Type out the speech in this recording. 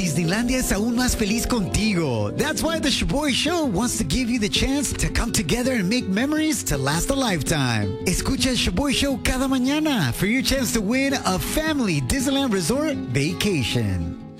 Disneylandia es aún más feliz contigo. That's why the Shaboy Show wants to give you the chance to come together and make memories to last a lifetime. Escucha el Shaboy Show cada mañana for your chance to win a family Disneyland Resort vacation.